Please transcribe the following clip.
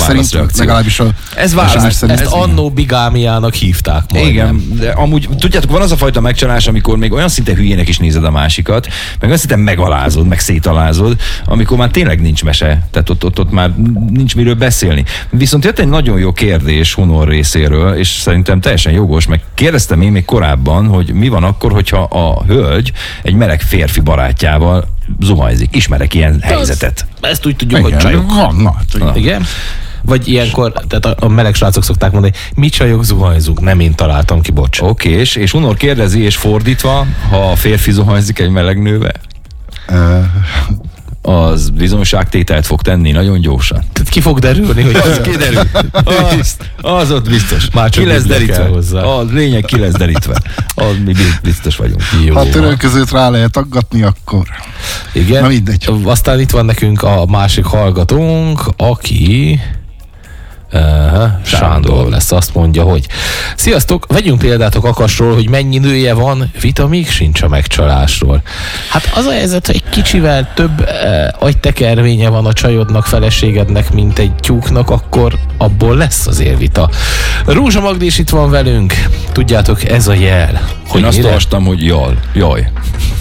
szerint legalábbis ez válasz. Ezt annó bigámiának hívták majdnem. Igen, de amúgy tudjátok, van az a fajta megcsalás, amikor még olyan szinte hülyének is nézed a másikat, meg olyan szinte megalázod, meg szétalázod, amikor már tényleg nincs mese, tehát ott már nincs miről beszélni. Viszont jött egy nagyon jó kérdés Hunor részéről, és szerintem teljesen jogos, meg kérdeztem én még korábban, hogy mi van akkor, hogyha a hölgy egy meleg férfi barátjával zuhanyzik. Ismerek ilyen helyzetet. Ezt úgy tudjuk, hogy csajok. Igen? Vagy ilyenkor, tehát a meleg srácok szokták mondani, mi csajok zuhanyzunk, nem én találtam ki, bocs. Oké, és Hunor kérdezi, és fordítva, ha a férfi zuhanyzik egy meleg nővel, az bizonságtételt fog tenni nagyon gyorsan. Tehát ki fog derülni, hogy az kiderül. Az ott biztos. Már csak ki lesz derítve. A lényeg ki lesz derítve. Az mi biztos vagyunk. Jó. Ha a törölközőt rá lehet aggatni, akkor... Igen. Na mindegy. Aztán itt van nekünk a másik hallgatónk, aki... Sándor lesz, azt mondja, hogy sziasztok, vegyünk példát a kakasról, hogy mennyi nője van, vita még sincs a megcsalásról. Hát az a helyzet, hogy egy kicsivel több agytekervénye van a csajodnak, feleségednek, mint egy tyúknak, akkor abból lesz azért vita. Rózsa Magdés itt van velünk, tudjátok, ez a jel. Hogy én azt olvastam, hogy jaj.